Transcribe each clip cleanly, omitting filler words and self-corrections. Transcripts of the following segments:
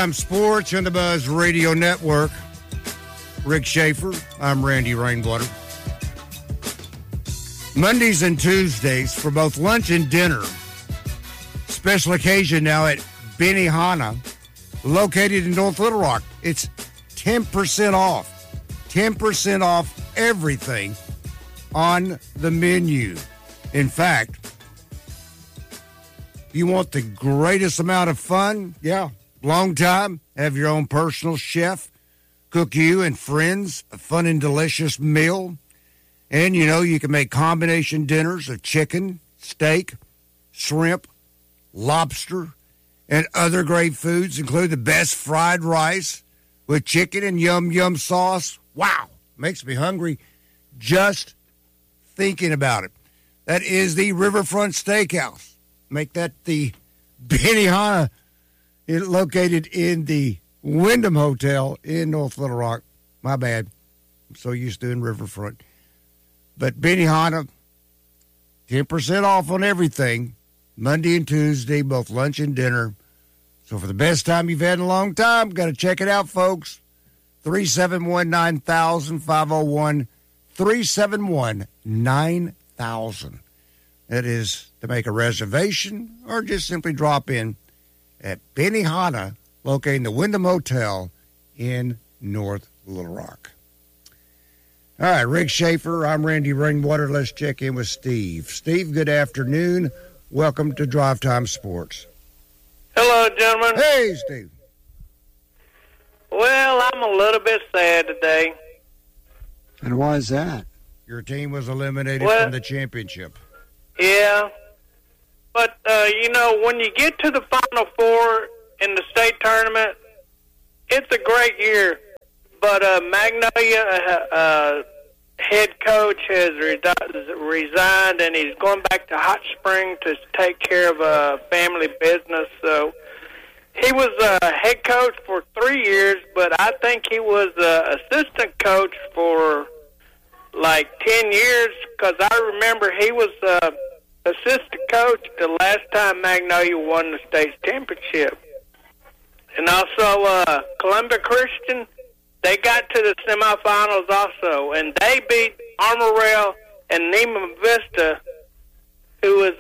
Time Sports on the Buzz Radio Network. Rick Schaefer. I'm Randy Rainwater. Mondays and Tuesdays for both lunch and dinner. Special occasion now at Benihana, located in North Little Rock. It's 10% off. 10% off everything on the menu. In fact, you want the greatest amount of fun? Yeah. Long time, have your own personal chef cook you and friends a fun and delicious meal. And, you can make combination dinners of chicken, steak, shrimp, lobster, and other great foods, include the best fried rice with chicken and yum sauce. Wow, makes me hungry just thinking about it. That is the Riverfront Steakhouse. Make that the Benihana, located in the Wyndham Hotel in North Little Rock. My bad. I'm so used to doing Riverfront. But Benihana, 10% off on everything. Monday and Tuesday, both lunch and dinner. So for the best time you've had in a long time, got to check it out, folks. 371-9000, 501-371-9000. That is to make a reservation or just simply drop in at Benihana, located in the Wyndham Hotel in North Little Rock. All right, Rick Schaefer, I'm Randy Rainwater. Let's check in with Steve. Steve, good afternoon. Welcome to Drive Time Sports. Hello, gentlemen. Hey, Steve. Well, I'm a little bit sad today. And why is that? Your team was eliminated from the championship. Yeah. But, when you get to the Final Four in the state tournament, it's a great year. But Magnolia head coach has resigned, and he's going back to Hot Spring to take care of a family business. So he was head coach for 3 years, but I think he was assistant coach for like 10 years, because I remember he was assistant coach the last time Magnolia won the state championship. And also Columbia Christian, they got to the semifinals also, and they beat Armorel and Neiman Vista, who was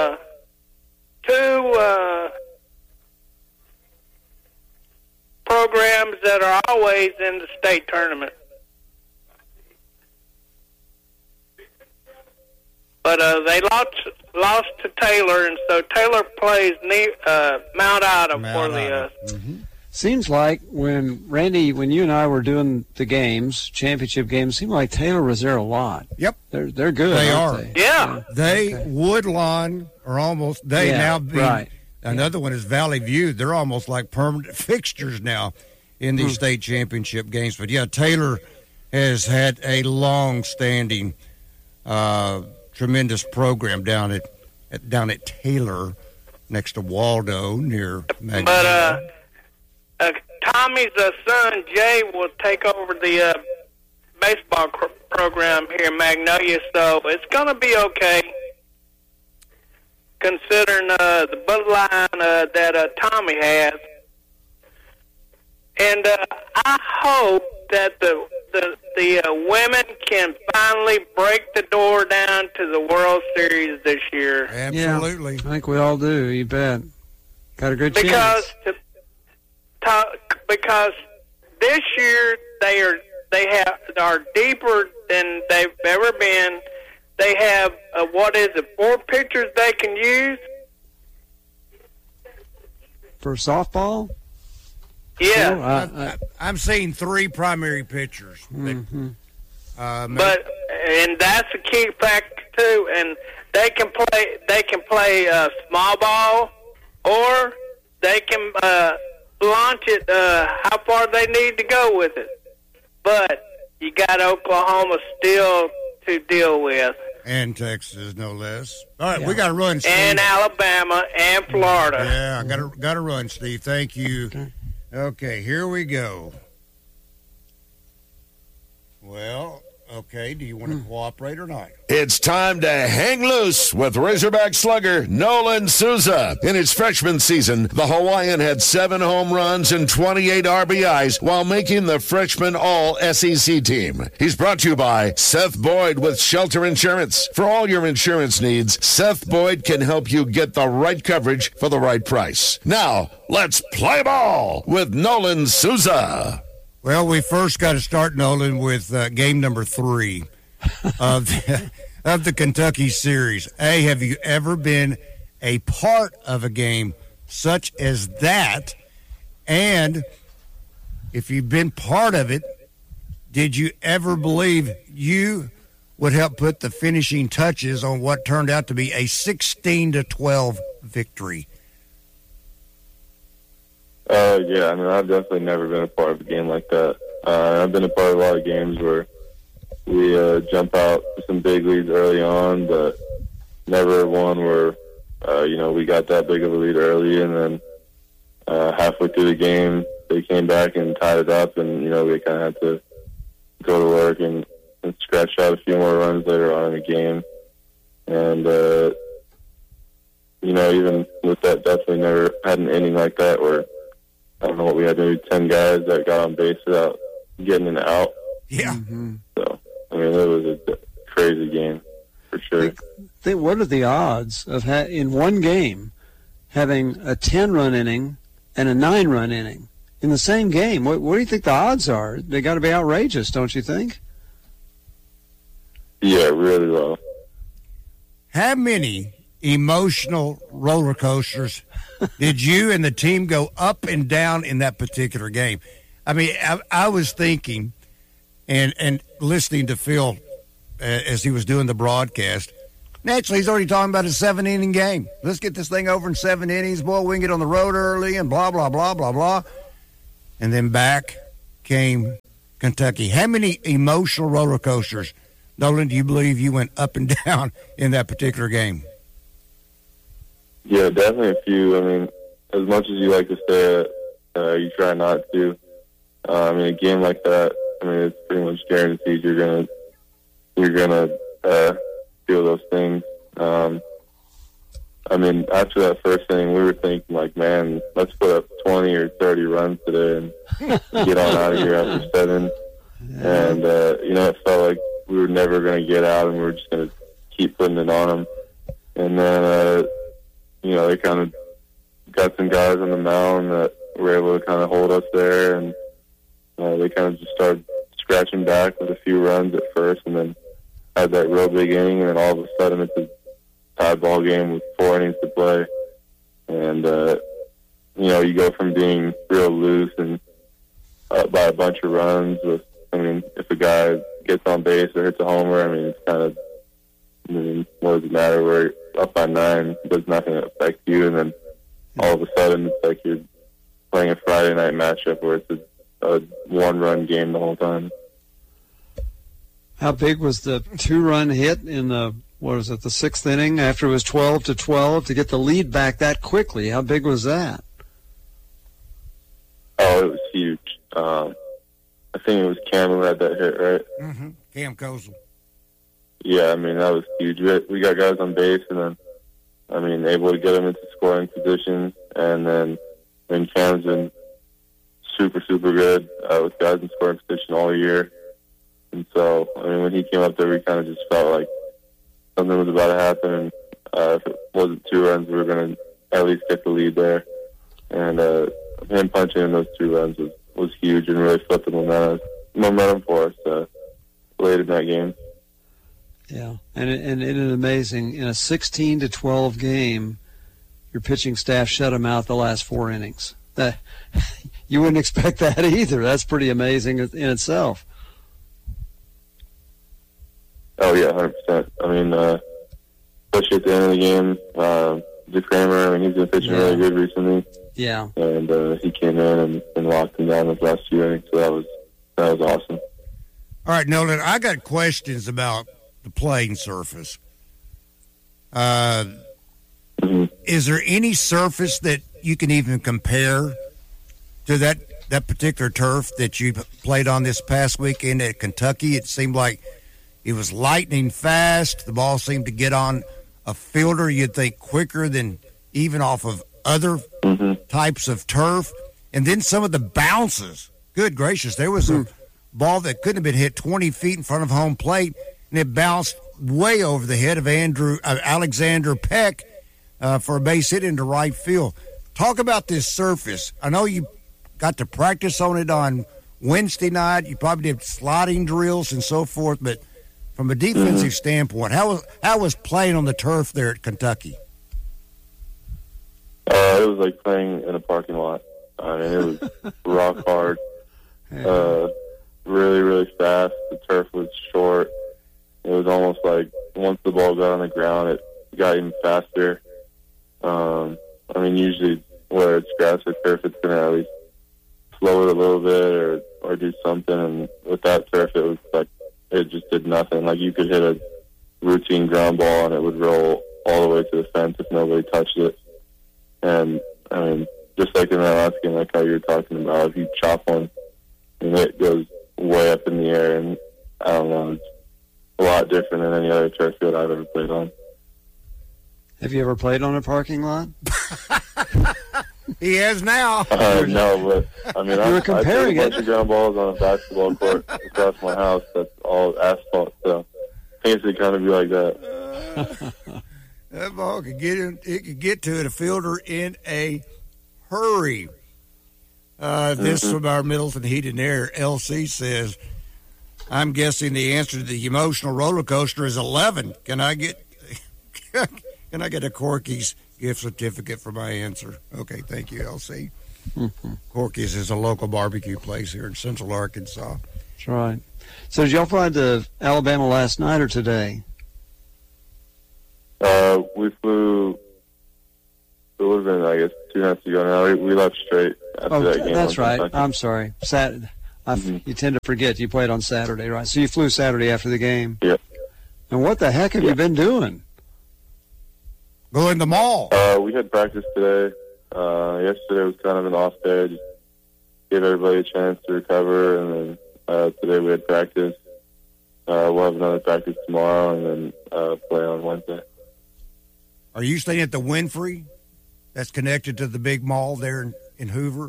two programs that are always in the state tournament. But they lost to Taylor, and so Taylor plays Mount Ida for the. Seems like when you and I were doing the games, championship games, seemed like Taylor was there a lot. Yep, they're good. They are. They? Yeah, Woodlawn are almost. They now be right. Another one is Valley View. They're almost like permanent fixtures now in these state championship games. But yeah, Taylor has had a long-standing, tremendous program down at Taylor, next to Waldo near Magnolia. But Tommy's son Jay will take over the baseball program here in Magnolia, so it's going to be okay, considering the bloodline that Tommy has. And I hope that the women can finally break the door down to the World Series this year. Absolutely. Yeah, I think we all do. You bet. Got a good chance. Because this year they are deeper than they've ever been. They have 4 pitchers they can use for softball. Yeah, I'm seeing 3 primary pitchers. Mm-hmm. But that's a key factor too. And they can play small ball, or they can launch it how far they need to go with it. But you got Oklahoma still to deal with. And Texas, no less. All right, we got to run, Steve. And Alabama and Florida. Yeah, got to run, Steve. Thank you. Okay, here we go. Well, Okay, do you want to cooperate or not? It's time to hang loose with Razorback slugger Nolan Souza. In his freshman season, the Hawaiian had 7 home runs and 28 RBIs while making the freshman All-SEC team. He's brought to you by Seth Boyd with Shelter Insurance. For all your insurance needs, Seth Boyd can help you get the right coverage for the right price. Now, let's play ball with Nolan Souza. Well, we first got to start, Nolan, with game number 3 of the Kentucky series. Have you ever been a part of a game such as that? And if you've been part of it, did you ever believe you would help put the finishing touches on what turned out to be a 16-12 victory? Yeah, I mean, I've definitely never been a part of a game like that. I've been a part of a lot of games where we jump out to some big leads early on, but never one where, we got that big of a lead early, and then halfway through the game, they came back and tied it up, and, we kind of had to go to work and scratch out a few more runs later on in the game. And, even with that, definitely never had an inning like that where, I don't know what we had, maybe 10 guys that got on base without getting an out. Yeah. Mm-hmm. So, I mean, it was a crazy game for sure. What are the odds of in one game having a 10-run inning and a 9-run inning in the same game? What do you think the odds are? They got to be outrageous, don't you think? Yeah, really low. How many emotional roller coasters did you and the team go up and down in that particular game? I mean, I was thinking and listening to Phil as he was doing the broadcast. Naturally, he's already talking about a 7-inning game. Let's get this thing over in 7 innings. Boy, we can get on the road early and blah, blah, blah, blah, blah. And then back came Kentucky. How many emotional roller coasters, Nolan, do you believe you went up and down in that particular game? Yeah, definitely a few. I mean, as much as you like to say it, you try not to. I mean, a game like that, I mean, it's pretty much guaranteed you're gonna feel those things. I mean, after that first inning, we were thinking like, man, let's put up 20 or 30 runs today and get on out of here after 7. And it felt like we were never going to get out, and we were just going to keep putting it on them. And then, they kind of got some guys on the mound that were able to kind of hold us there, and they kind of just started scratching back with a few runs at first, and then had that real big inning, and then all of a sudden it's a tie ball game with 4 innings to play. And, you go from being real loose and up by a bunch of runs with, if a guy gets on base or hits a homer, it's kind of, what does it matter? We're up by 9, but it's not going to affect you. And then all of a sudden, it's like you're playing a Friday night matchup where it's a 1-run game the whole time. How big was the 2-run hit in the 6th inning after it was 12-12 to get the lead back that quickly? How big was that? Oh, it was huge. I think it was Cam who had that hit, right? Mm-hmm. Cam Kozel. Yeah, that was huge. We got guys on base, and then, able to get them into scoring position. And then Cam's been super, super good with guys in scoring position all year. And so, when he came up there, we kind of just felt like something was about to happen. And if it wasn't 2 runs, we were going to at least get the lead there. And him punching in those 2 runs was huge and really flipped the momentum for us late in that game. Yeah, and it is amazing. In a 16-12 game, your pitching staff shut him out the last 4 innings. You wouldn't expect that either. That's pretty amazing in itself. Oh, yeah, 100%. Especially at the end of the game, Dick Kramer, he's been pitching really good recently. Yeah. And he came in and locked him down those last 2 innings, so that was awesome. All right, Nolan, I got questions about the playing surface. Is there any surface that you can even compare to that particular turf that you played on this past weekend at Kentucky? It seemed like it was lightning fast. The ball seemed to get on a fielder, you'd think, quicker than even off of other types of turf. And then some of the bounces. Good gracious, there was a ball that couldn't have been hit 20 feet in front of home plate, and it bounced way over the head of Alexander Peck for a base hit into right field. Talk about this surface. I know you got to practice on it on Wednesday night. You probably did sliding drills and so forth, but from a defensive standpoint, how was playing on the turf there at Kentucky? It was like playing in a parking lot. I mean, it was rock hard, really, really fast. The turf was short. It was almost like once the ball got on the ground, it got even faster. I mean, usually where it's grass or turf, it's going to at least slow it a little bit or do something. And with that turf, it was like it just did nothing. Like you could hit a routine ground ball and it would roll all the way to the fence if nobody touched it. And I mean, just like in that last game, like how you were talking about, if you chop one and it goes way up in the air, and I don't know, it's a lot different than any other turf field I've ever played on. Have you ever played on a parking lot? He has now. No, but I mean, I played a bunch of ground balls on a basketball court across my house. That's all asphalt, so I guess it kind of be like that. That ball could get in. It could get to it, a fielder in a hurry. This from our Middleton Heat and Air. LC says, "I'm guessing the answer to the emotional roller coaster is 11. Can I get a Corky's gift certificate for my answer?" Okay, thank you, LC. Corky's is a local barbecue place here in Central Arkansas. That's right. So did y'all fly to Alabama last night or today? We flew. It would have been, I guess, 2 nights ago now. We left straight after that game. That's right. I'm sorry. Saturday. You tend to forget you played on Saturday, right? So you flew Saturday after the game. Yeah. And what the heck have you been doing? Go in the mall. We had practice today. Yesterday was kind of an off day. Just give everybody a chance to recover, and then today we had practice. We'll have another practice tomorrow, and then play on Wednesday. Are you staying at the Winfrey? That's connected to the big mall there in Hoover?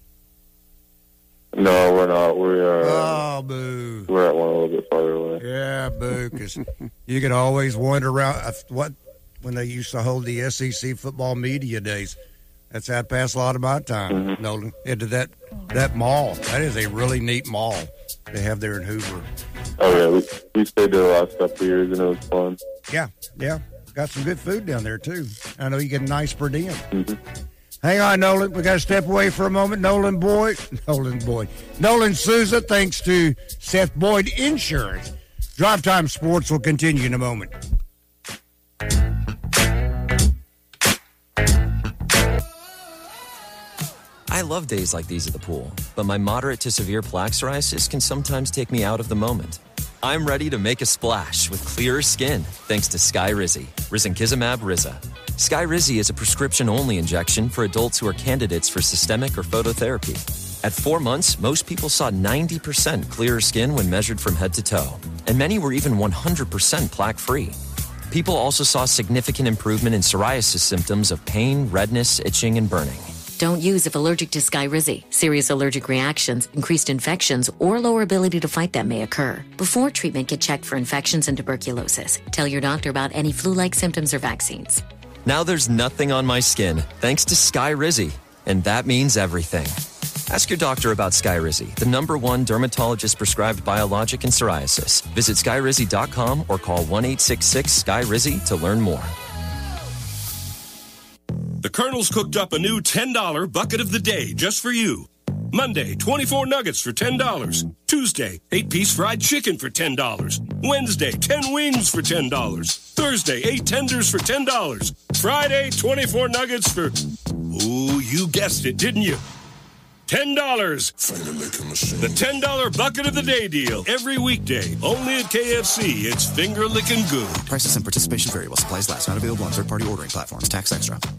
No, we're not. We are. Oh, boo. We're at one a little bit farther away. Yeah, boo, because you could always wander around. When they used to hold the SEC football media days. That's how I pass a lot of my time, Nolan, into that mall. That is a really neat mall they have there in Hoover. Oh, yeah. We stayed there the last couple of years, and it was fun. Yeah. Got some good food down there, too. I know you get a nice per diem. Hang on, Nolan. We got to step away for a moment. Nolan Souza, thanks to Seth Boyd Insurance. Drive Time Sports will continue in a moment. I love days like these at the pool, but my moderate to severe plaque psoriasis can sometimes take me out of the moment. I'm ready to make a splash with clearer skin thanks to Skyrizi, risankizumab Riza. Skyrizi is a prescription-only injection for adults who are candidates for systemic or phototherapy. At 4 months, most people saw 90% clearer skin when measured from head to toe, and many were even 100% plaque-free. People also saw significant improvement in psoriasis symptoms of pain, redness, itching, and burning. Don't use if allergic to Skyrizi. Serious allergic reactions, increased infections, or lower ability to fight them may occur. Before treatment, get checked for infections and tuberculosis. Tell your doctor about any flu-like symptoms or vaccines. Now there's nothing on my skin thanks to Skyrizi, and that means everything. Ask your doctor about Skyrizi, the #1 dermatologist-prescribed biologic in psoriasis. Visit Skyrizi.com or call 1-866-SKY-RIZZI to learn more. The Colonel's cooked up a new $10 bucket of the day just for you. Monday, 24 nuggets for $10. Tuesday, 8-piece fried chicken for $10. Wednesday, 10 wings for $10. Thursday, 8 tenders for $10. Friday, 24 nuggets for... Ooh, you guessed it, didn't you? $10. The $10 bucket of the day deal. Every weekday. Only at KFC. It's finger licking good. Prices and participation vary while supplies last. Not available on third-party ordering platforms. Tax extra.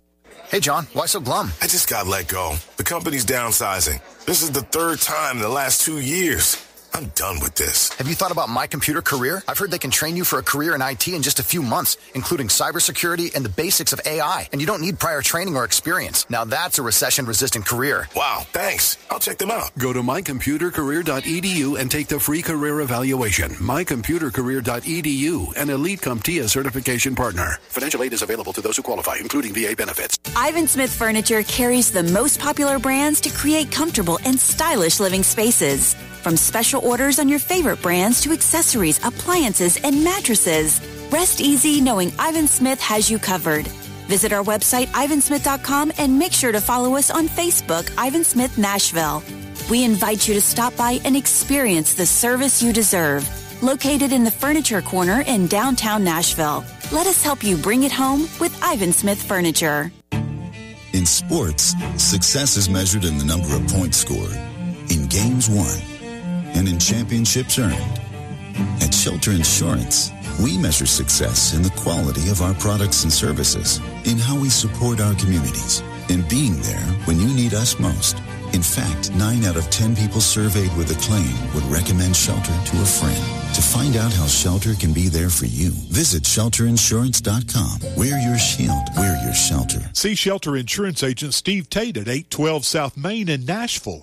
Hey, John, why so glum? I just got let go. The company's downsizing. This is the third time in the last 2 years. I'm done with this. Have you thought about My Computer Career? I've heard they can train you for a career in IT in just a few months, including cybersecurity and the basics of AI. And you don't need prior training or experience. Now that's a recession-resistant career. Wow, thanks. I'll check them out. Go to mycomputercareer.edu and take the free career evaluation. mycomputercareer.edu, an Elite CompTIA certification partner. Financial aid is available to those who qualify, including VA benefits. Ivan Smith Furniture carries the most popular brands to create comfortable and stylish living spaces. From special orders on your favorite brands to accessories, appliances, and mattresses. Rest easy knowing Ivan Smith has you covered. Visit our website, ivansmith.com, and make sure to follow us on Facebook, Ivan Smith Nashville. We invite you to stop by and experience the service you deserve. Located in the Furniture Corner in downtown Nashville. Let us help you bring it home with Ivan Smith Furniture. In sports, success is measured in the number of points scored, in games won, and in championships earned. At Shelter Insurance, we measure success in the quality of our products and services, in how we support our communities, in being there when you need us most. In fact, 9 out of 10 people surveyed with a claim would recommend Shelter to a friend. To find out how Shelter can be there for you, visit shelterinsurance.com. Wear your shield. Wear your shelter. See Shelter Insurance Agent Steve Tate at 812 South Main in Nashville,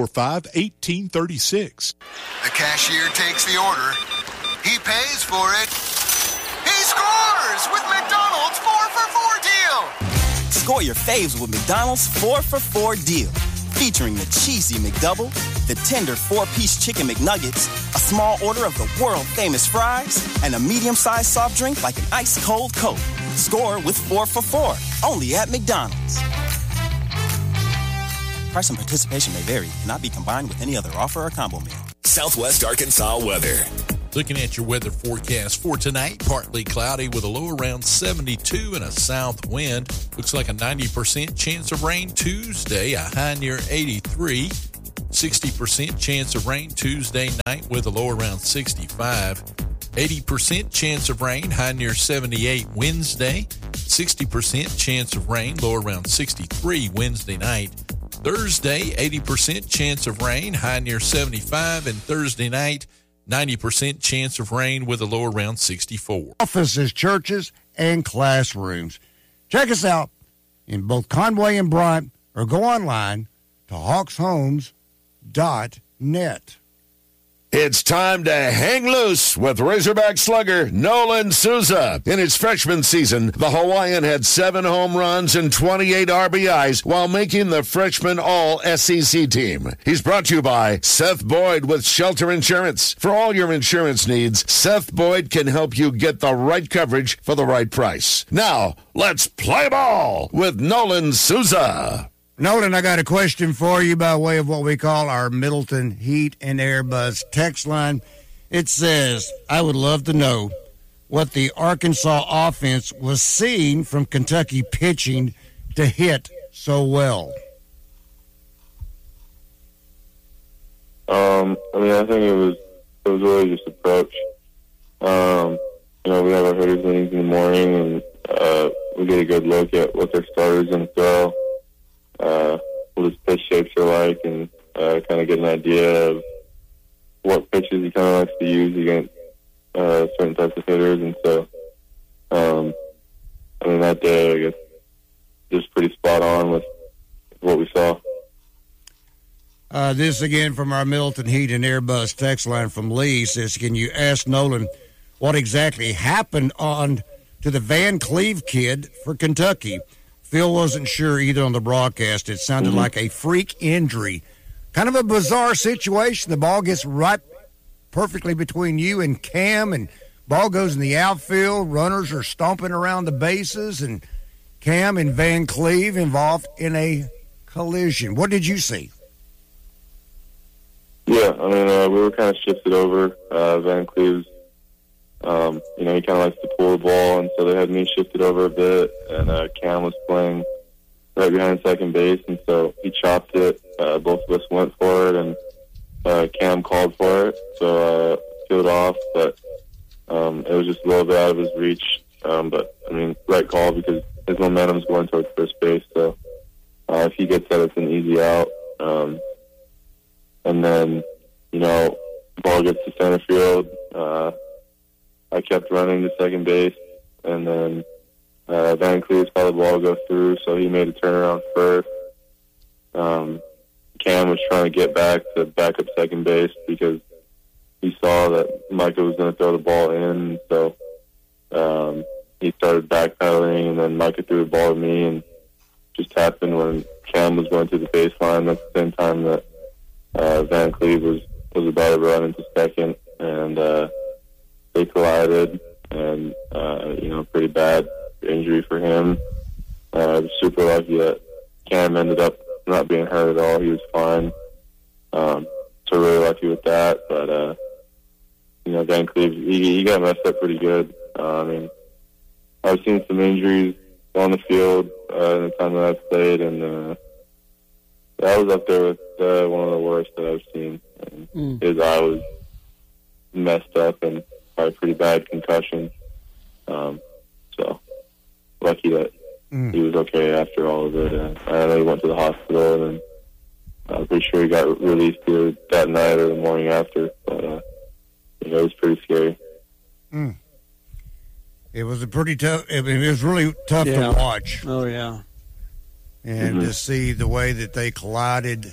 845-1836. The cashier takes the order. He pays for it. He scores with McDonald's 4-for-4 deal. Score your faves with McDonald's 4-for-4 deal. Featuring the cheesy McDouble, the tender 4-piece chicken McNuggets, a small order of the world-famous fries, and a medium-sized soft drink like an ice-cold Coke. Score with 4-for-4, only at McDonald's. Price and participation may vary. Cannot be combined with any other offer or combo meal. Southwest Arkansas weather. Looking at your weather forecast for tonight, partly cloudy with a low around 72 and a south wind. Looks like a 90% chance of rain Tuesday, a high near 83. 60% chance of rain Tuesday night with a low around 65. 80% chance of rain, high near 78 Wednesday. 60% chance of rain, low around 63 Wednesday night. Thursday, 80% chance of rain, high near 75. And Thursday night, 90% chance of rain with a low around 64. Offices, churches, and classrooms. Check us out in both Conway and Bryant, or go online to hawkshomes.net. It's time to hang loose with Razorback slugger Nolan Souza. In his freshman season, the Hawaiian had 7 home runs and 28 RBIs while making the freshman All-SEC team. He's brought to you by Seth Boyd with Shelter Insurance. For all your insurance needs, Seth Boyd can help you get the right coverage for the right price. Now, let's play ball with Nolan Souza. Nolan, I got a question for you by way of what we call our Middleton Heat and Air Buzz text line. It says, I would love to know what the Arkansas offense was seeing from Kentucky pitching to hit so well. I think it was really just approach. We have our hitters meetings in the morning, and we get a good look at what their starters going to throw. What his pitch shapes are like, and kind of get an idea of what pitches he kind of likes to use against certain types of hitters. And so, that day, I guess, just pretty spot on with what we saw. This again from our Middleton Heat and Air Buzz text line from Lee says, can you ask Nolan what exactly happened on to the Van Cleve kid for Kentucky? Phil wasn't sure either on the broadcast. It sounded like a freak injury. Kind of a bizarre situation. The ball gets right perfectly between you and Cam, and ball goes in the outfield. Runners are stomping around the bases, and Cam and Van Cleve involved in a collision. What did you see? Yeah, we were kind of shifted over. Van Cleve's, he kind of likes to pull the ball, and so they had me shifted over a bit, and Cam was playing right behind second base, and so he chopped it. Both of us went for it, and Cam called for it, so peeled off, but it was just a little bit out of his reach. Right call because his momentum's going towards first base. So if he gets that, it's an easy out. And then, ball gets to center field. I kept running to second base, and then Van Cleve saw the ball go through, so he made a turnaround first. Cam was trying to get back to back up second base because he saw that Micah was going to throw the ball in, so he started backpedaling, and then Micah threw the ball to me, and just happened when Cam was going to the baseline. That's the same time that Van Cleve was about to run into second, and they collided, and pretty bad injury for him. I was super lucky that Cam ended up not being hurt at all. He was fine. So really lucky with that. But Van Cleve, he got messed up pretty good. I've seen some injuries on the field in the time that I've played, and that was up there with one of the worst that I've seen. And his eye was messed up and probably pretty bad concussion. So lucky that he was okay after all of it. I know he went to the hospital, and I'm pretty sure he got released either that night or the morning after. But it was pretty scary. It was a pretty tough. It was really tough to watch. Oh yeah, and to see the way that they collided.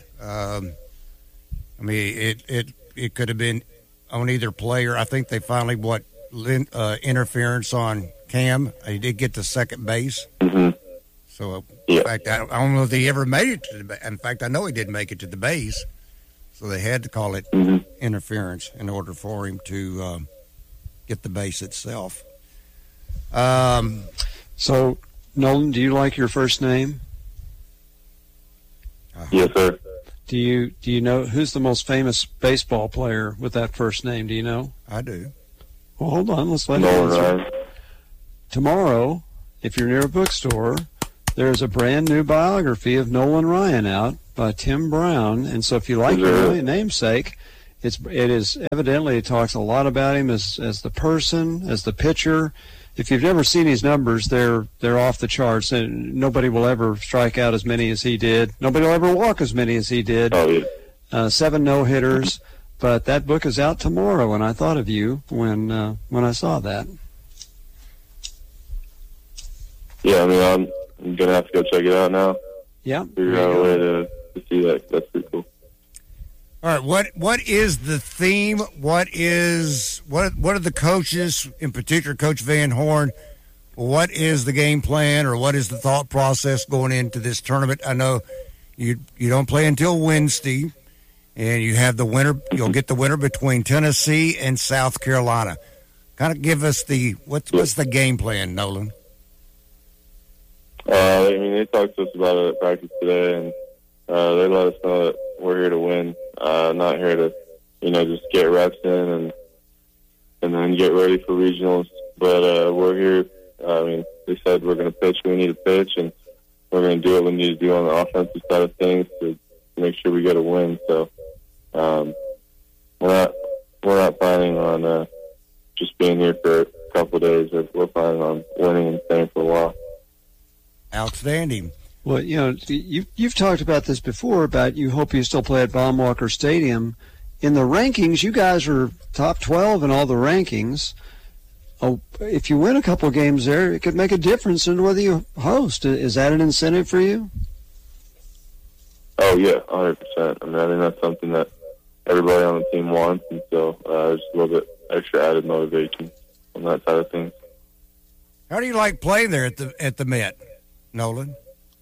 It could have been on either player. I think they finally interference on Cam. He did get to second base. So in fact, I don't know if he ever made it to the base. In fact, I know he didn't make it to the base. So they had to call it interference in order for him to get the base itself. So, Nolan, do you like your first name? Yes, sir. Do you know who's the most famous baseball player with that first name? Do you know? I do. Well, hold on. Let's let you answer. Tomorrow, if you're near a bookstore, there's a brand new biography of Nolan Ryan out by Tim Brown. And so if you like your namesake, it is evidently, it talks a lot about him as the person, as the pitcher. If you've never seen his numbers, they're off the charts, and nobody will ever strike out as many as he did. Nobody will ever walk as many as he did. 7 no-hitters. But that book is out tomorrow, and I thought of you when I saw that. Yeah, I'm gonna have to go check it out now. Yeah, figure out a way to see that. That's pretty cool. All right, what is the theme? What are the coaches, in particular Coach Van Horn, what is the game plan, or what is the thought process going into this tournament? I know you don't play until Wednesday, and you have the winner. You'll get the winner between Tennessee and South Carolina. Kind of give us what's the game plan, Nolan? They talked to us about it at practice today, and they let us know that we're here to win. Not here to, just get reps in and then get ready for regionals. But we're here. They said we're going to pitch when we need to pitch, and we're going to do what we need to do on the offensive side of things to make sure we get a win. So we're not planning on just being here for a couple of days. We're planning on winning and staying for a while. Outstanding. Well, you've talked about this before, about you hope you still play at Baum-Walker Stadium. In the rankings, you guys are top 12 in all the rankings. Oh, if you win a couple of games there, it could make a difference in whether you host. Is that an incentive for you? Oh, yeah, 100%. I think that's something that everybody on the team wants, and so there's a little bit extra added motivation on that side of things. How do you like playing there at the Met, Nolan?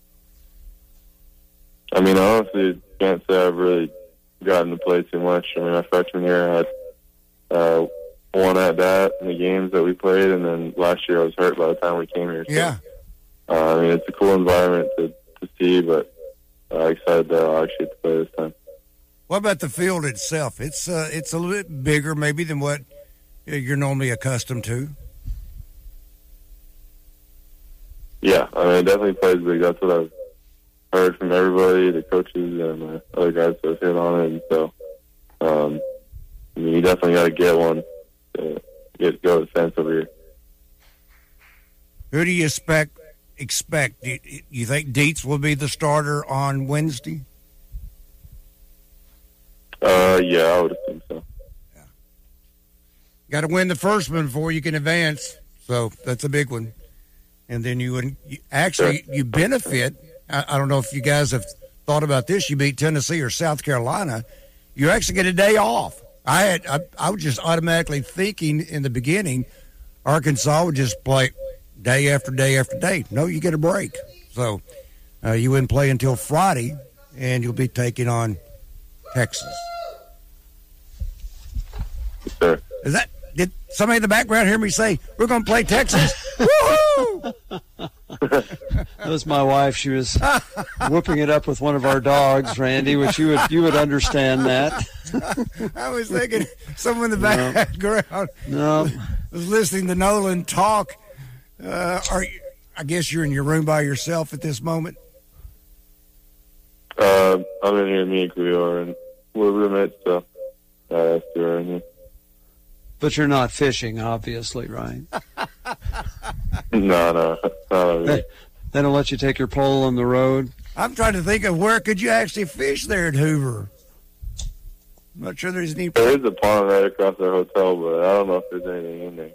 Honestly, can't say I've really gotten to play too much. My freshman year, I had one at bat in the games that we played, and then last year I was hurt by the time we came here. So, yeah. It's a cool environment to see, but excited that I'll actually get to play this time. What about the field itself? It's a little bit bigger maybe than what you're normally accustomed to. Yeah, it definitely plays big. That's what I've heard from everybody, the coaches and other guys that have hit on it. And so, you definitely got to get one to go to the fence over here. Who do you expect expect? You think Dietz will be the starter on Wednesday? Yeah, I would assume so. Yeah. Got to win the first one before you can advance, so that's a big one. And then you benefit. I don't know if you guys have thought about this. You beat Tennessee or South Carolina, you actually get a day off. I was just automatically thinking in the beginning, Arkansas would just play day after day after day. No, you get a break. So you wouldn't play until Friday, and you'll be taking on Texas. Sure. Did somebody in the background hear me say, we're going to play Texas? Woohoo! That was my wife. She was whooping it up with one of our dogs, Randy, which you would understand that. I was thinking someone in the background No. was listening to Nolan talk. I guess you're in your room by yourself at this moment? I'm in here, me and Cleo, and we're roommates, so that's her in here. But you're not fishing, obviously, right? No. They don't let you take your pole on the road? I'm trying to think of where could you actually fish there at Hoover. I'm not sure there's any. There is a pond right across our hotel, but I don't know if there's anything in there.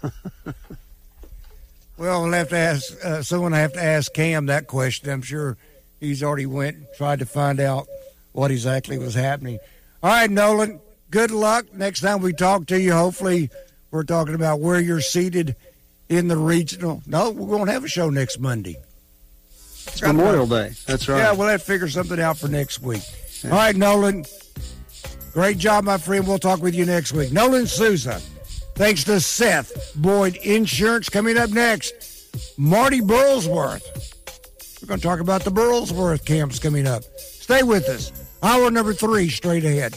Well, we'll have to ask someone. I have to ask Cam that question. I'm sure he's already went and tried to find out what exactly was happening. All right, Nolan, good luck. Next time we talk to you, hopefully we're talking about where you're seated in the regional. No, we won't have a show next Monday. It's Memorial Day. That's right. Yeah, we'll have to figure something out for next week. Yeah. All right, Nolan. Great job, my friend. We'll talk with you next week. Nolan Souza. Thanks to Seth Boyd Insurance. Coming up next, Marty Burlsworth. We're going to talk about the Burlsworth camps coming up. Stay with us. Hour number 3 straight ahead.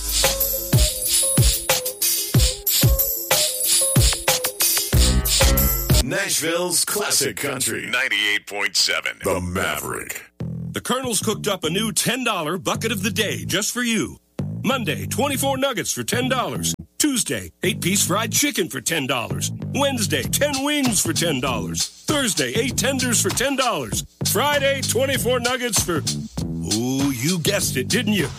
Nashville's Classic Country 98.7 The Maverick. The Colonel's cooked up a new $10 bucket of the day just for you. Monday, 24 nuggets for $10. Tuesday, 8-piece fried chicken for $10. Wednesday, 10 wings for $10. Thursday, 8 tenders for $10. Friday, 24 nuggets for, ooh, you guessed it, didn't you?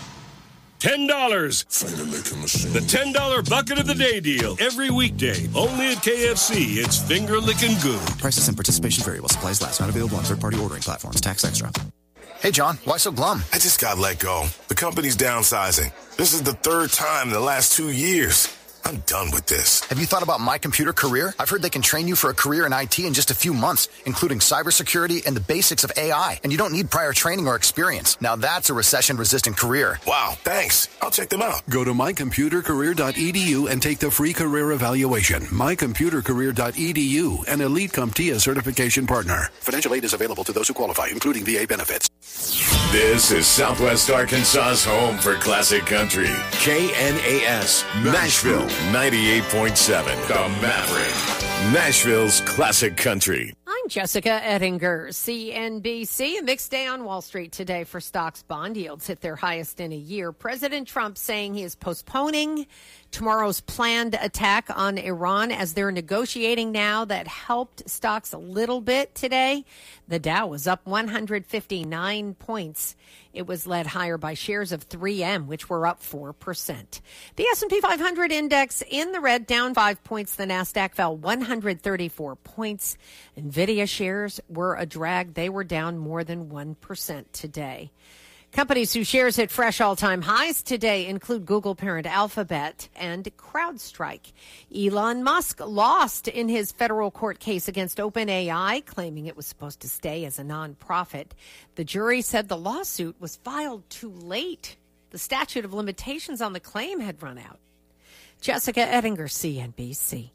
$10. Finger licking machine. The $10 bucket of the day deal. Every weekday, only at KFC. It's finger licking good. Prices and participation vary while supplies last. Not available on third-party ordering platforms. Tax extra. Hey, John, why so glum? I just got let go. The company's downsizing. This is the third time in the last 2 years. I'm done with this. Have you thought about My Computer Career? I've heard they can train you for a career in IT in just a few months, including cybersecurity and the basics of AI. And you don't need prior training or experience. Now that's a recession-resistant career. Wow, thanks. I'll check them out. Go to mycomputercareer.edu and take the free career evaluation. Mycomputercareer.edu, an Elite CompTIA certification partner. Financial aid is available to those who qualify, including VA benefits. This is Southwest Arkansas's home for classic country. KNAS, Nashville 98.7 The Maverick. Nashville's classic country. I'm Jessica Ettinger, CNBC. A mixed day on Wall Street today for stocks. Bond yields hit their highest in a year. President Trump saying he is postponing tomorrow's planned attack on Iran as they're negotiating now. That helped stocks a little bit today. The Dow was up 159 points. It was led higher by shares of 3M, which were up 4%. The S&P 500 index in the red, down 5 points. The Nasdaq fell 134 points. NVIDIA shares were a drag. They were down more than 1% today. Companies whose shares hit fresh all-time highs today include Google parent Alphabet and CrowdStrike. Elon Musk lost in his federal court case against OpenAI, claiming it was supposed to stay as a nonprofit. The jury said the lawsuit was filed too late. The statute of limitations on the claim had run out. Jessica Ettinger, CNBC.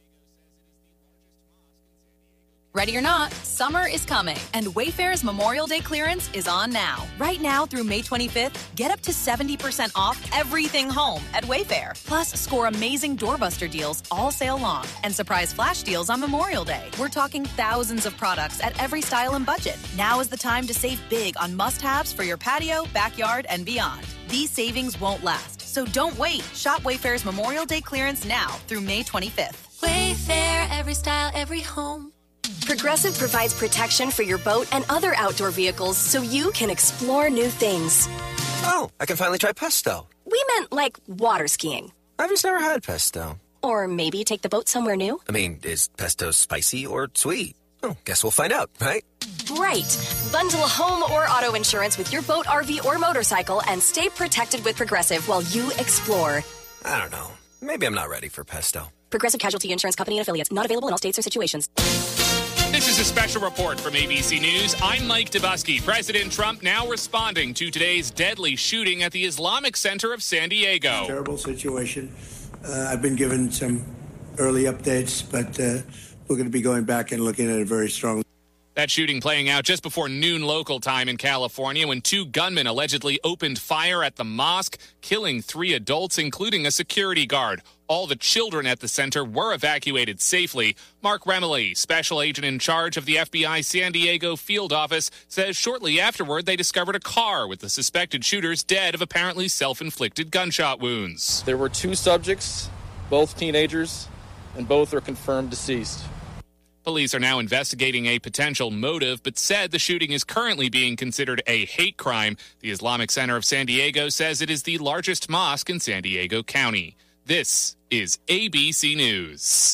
Ready or not, summer is coming, and Wayfair's Memorial Day clearance is on now. Right now through May 25th, get up to 70% off everything home at Wayfair. Plus, score amazing doorbuster deals all sale long and surprise flash deals on Memorial Day. We're talking thousands of products at every style and budget. Now is the time to save big on must-haves for your patio, backyard, and beyond. These savings won't last, so don't wait. Shop Wayfair's Memorial Day clearance now through May 25th. Wayfair, every style, every home. Progressive provides protection for your boat and other outdoor vehicles so you can explore new things. Oh, I can finally try pesto. We meant like water skiing. I've just never had pesto. Or maybe take the boat somewhere new. I mean, is pesto spicy or sweet? Oh, guess we'll find out, right? Right. Bundle home or auto insurance with your boat, RV, or motorcycle and stay protected with Progressive while you explore. I don't know. Maybe I'm not ready for pesto. Progressive Casualty Insurance Company and Affiliates. Not available in all states or situations. This is a special report from ABC News. I'm Mike Dubusky. President Trump now responding to today's deadly shooting at the Islamic Center of San Diego. Terrible situation. I've been given some early updates, but we're going to be going back and looking at it very strongly. That shooting playing out just before noon local time in California when 2 gunmen allegedly opened fire at the mosque, killing 3 adults, including a security guard. All the children at the center were evacuated safely. Mark Remley, special agent in charge of the FBI San Diego field office, says shortly afterward they discovered a car with the suspected shooters dead of apparently self-inflicted gunshot wounds. There were 2 subjects, both teenagers, and both are confirmed deceased. Police are now investigating a potential motive, but said the shooting is currently being considered a hate crime. The Islamic Center of San Diego says it is the largest mosque in San Diego County. This is ABC News.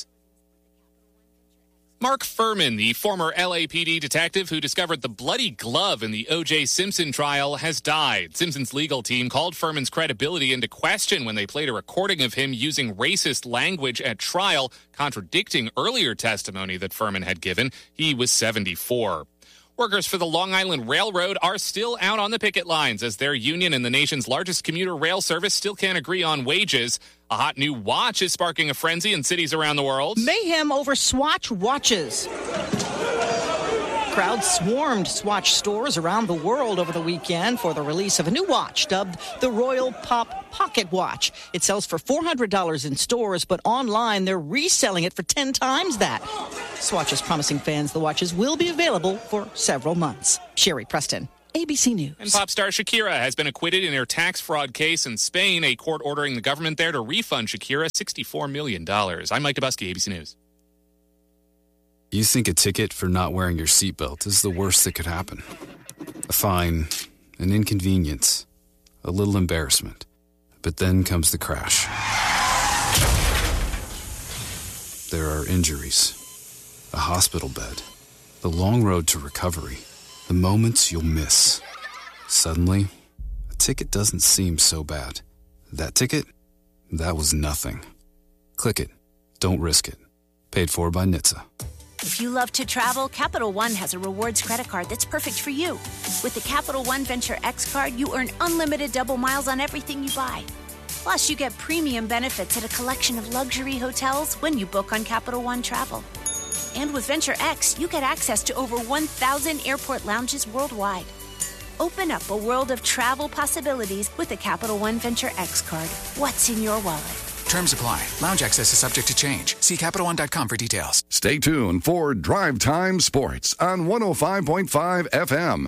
Mark Furman, the former LAPD detective who discovered the bloody glove in the O.J. Simpson trial, has died. Simpson's legal team called Furman's credibility into question when they played a recording of him using racist language at trial, contradicting earlier testimony that Furman had given. He was 74. Workers for the Long Island Railroad are still out on the picket lines as their union and the nation's largest commuter rail service still can't agree on wages. A hot new watch is sparking a frenzy in cities around the world. Mayhem over Swatch watches. Crowds swarmed Swatch stores around the world over the weekend for the release of a new watch dubbed the Royal Pop Pocket Watch. It sells for $400 in stores, but online they're reselling it for 10 times that. Swatch is promising fans the watches will be available for several months. Sherry Preston, ABC News. And pop star Shakira has been acquitted in her tax fraud case in Spain, a court ordering the government there to refund Shakira $64 million. I'm Mike Dubusky, ABC News. You think a ticket for not wearing your seatbelt is the worst that could happen. A fine, an inconvenience, a little embarrassment. But then comes the crash. There are injuries, a hospital bed, the long road to recovery, the moments you'll miss. Suddenly, a ticket doesn't seem so bad. That ticket? That was nothing. Click it. Don't risk it. Paid for by NHTSA. If you love to travel, Capital One has a rewards credit card that's perfect for you. With the Capital One Venture X card, you earn unlimited double miles on everything you buy. Plus, you get premium benefits at a collection of luxury hotels when you book on Capital One Travel. And with Venture X, you get access to over 1,000 airport lounges worldwide. Open up a world of travel possibilities with the Capital One Venture X card. What's in your wallet? Terms apply. Lounge access is subject to change. See CapitalOne.com for details. Stay tuned for Drive Time Sports on 105.5 FM.